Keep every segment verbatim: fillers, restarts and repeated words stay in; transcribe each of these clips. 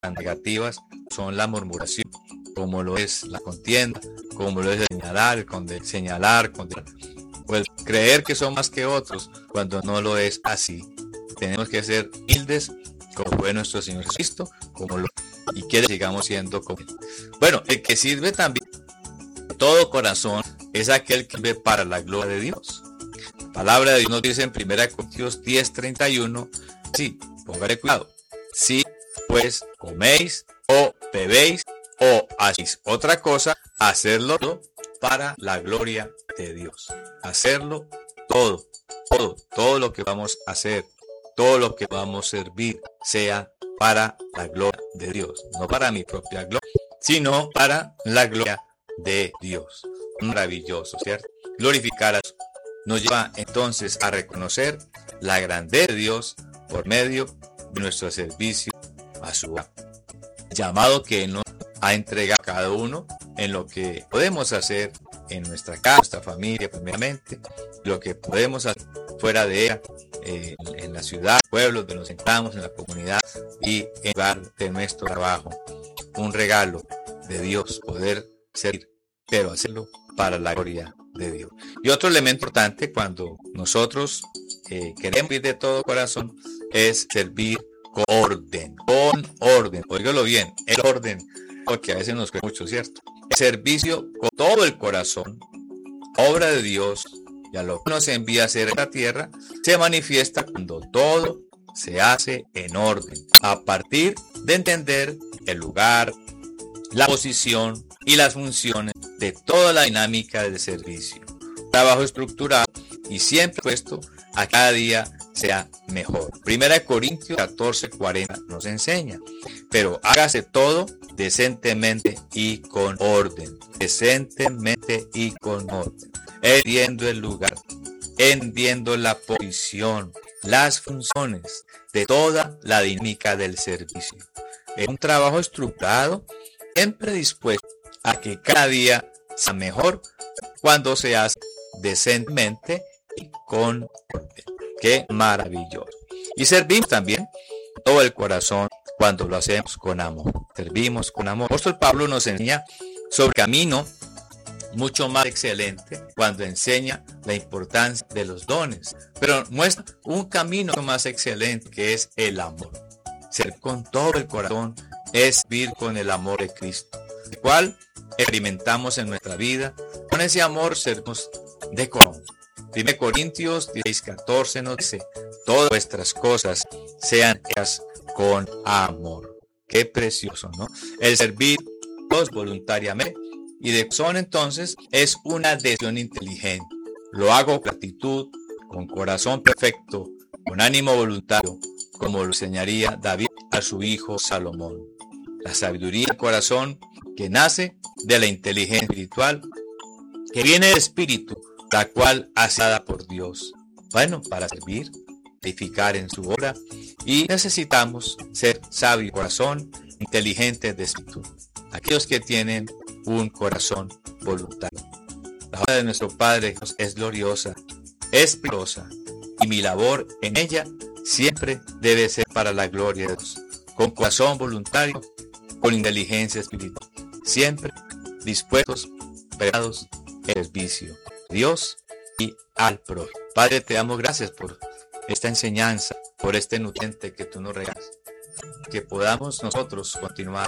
tan negativas son la murmuración, como lo es la contienda, como lo es el señalar, el conde- señalar, condenar, o el creer que son más que otros, cuando no lo es así. Tenemos que ser humildes, como fue nuestro Señor Jesucristo, como lo y que sigamos siendo como Él. Bueno, el que sirve también de todo corazón es aquel que vive para la gloria de Dios. La palabra de Dios nos dice en primera Corintios diez treinta y uno, sí, póngale cuidado, si pues coméis o bebéis o hacéis otra cosa, hacerlo todo para la gloria de Dios. Hacerlo todo, todo, todo lo que vamos a hacer, todo lo que vamos a servir, sea para la gloria de Dios, no para mi propia gloria, sino para la gloria de Dios. Maravilloso, ¿cierto? Glorificar a Dios nos lleva entonces a reconocer la grandeza de Dios por medio de nuestro servicio a su amo. Llamado que nos ha entregado a cada uno en lo que podemos hacer en nuestra casa, nuestra familia primeramente, lo que podemos hacer fuera de ella, eh, en la ciudad, pueblos donde nos encontramos, en la comunidad y en el lugar de nuestro trabajo. Un regalo de Dios poder servir, pero hacerlo para la gloria de Dios. Y otro elemento importante cuando nosotros eh, queremos vivir de todo corazón es servir con orden, con orden, óigalo bien, el orden, porque a veces nos cuesta mucho, ¿cierto? El servicio con todo el corazón, obra de Dios, y a lo que nos envía a hacer en la tierra, se manifiesta cuando todo se hace en orden, a partir de entender el lugar, la posición y las funciones de toda la dinámica del servicio. Trabajo estructurado y siempre puesto a cada día sea mejor. Primera de Corintios catorce cuarenta nos enseña, pero hágase todo decentemente y con orden, decentemente y con orden, entendiendo el lugar, entendiendo la posición, las funciones de toda la dinámica del servicio. Es un trabajo estructurado, siempre dispuesto a que cada día sea mejor cuando se hace decentemente y con orden. Qué maravilloso. Y servimos también todo el corazón cuando lo hacemos con amor. Servimos con amor. El apóstol Pablo nos enseña sobre camino mucho más excelente cuando enseña la importancia de los dones, pero muestra un camino más excelente que es el amor. Ser con todo el corazón es vivir con el amor de Cristo, el cual experimentamos en nuestra vida. Con ese amor seremos de corazón. primera Corintios diez catorce nos dice, todas vuestras cosas sean hechas con amor. Qué precioso, ¿no? El servir Dios voluntariamente y de corazón entonces es una decisión inteligente. Lo hago con gratitud, con corazón perfecto, con ánimo voluntario, como lo enseñaría David a su hijo Salomón. La sabiduría del corazón que nace de la inteligencia espiritual, que viene del espíritu, la cual ha sido dada por Dios. Bueno, para servir, edificar en su obra, y necesitamos ser sabios de corazón, inteligentes de espíritu. Aquellos que tienen un corazón voluntario. La obra de nuestro Padre es gloriosa, es gloriosa, y mi labor en ella siempre debe ser para la gloria de Dios, con corazón voluntario, con inteligencia espiritual, siempre dispuestos, preparados en servicio a Dios y al prójimo. Padre, te damos gracias por esta enseñanza, por este nutriente que tú nos regalas, que podamos nosotros continuar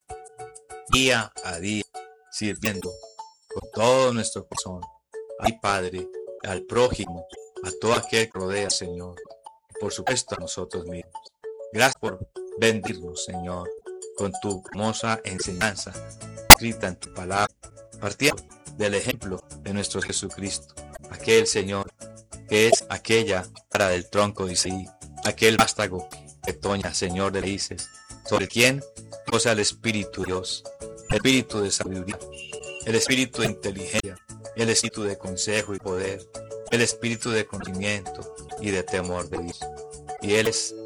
día a día sirviendo con todo nuestro corazón a ti, Padre, al prójimo, a todo aquel que rodea, Señor, y por supuesto a nosotros mismos. Gracias por bendecirnos, Señor, con tu hermosa enseñanza escrita en tu palabra, partiendo del ejemplo de nuestro Jesucristo, aquel Señor que es aquella vara del tronco de Isaí, aquel vástago de Toña, Señor de raíces, sobre quien posa el Espíritu de Dios, el Espíritu de sabiduría, el Espíritu de inteligencia, el Espíritu de consejo y poder, el Espíritu de conocimiento y de temor de Dios. Y Él es